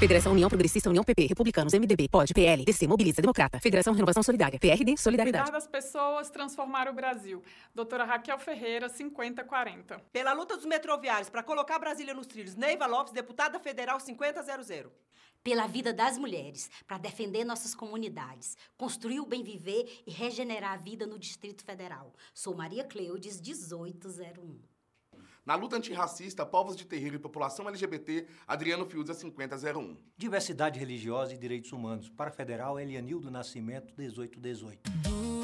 Federação União Progressista, União PP, Republicanos, MDB, POD, PL, DC, Mobiliza, Democrata. Federação Renovação Solidária, PRD, Solidariedade. Cuidar das pessoas, transformar o Brasil. Doutora Raquel Ferreira, 5040. Pela luta dos metroviários para colocar Brasília nos trilhos, Neiva Lopes, deputada federal 5000. Pela vida das mulheres, para defender nossas comunidades, construir o bem viver e regenerar a vida no Distrito Federal. Sou Maria Cleudes, 1801. Na luta antirracista, povos de terreiro e população LGBT, Adriano Fiuza, 5001. Diversidade religiosa e direitos humanos. Para a Federal, Elianildo Nascimento, 1818.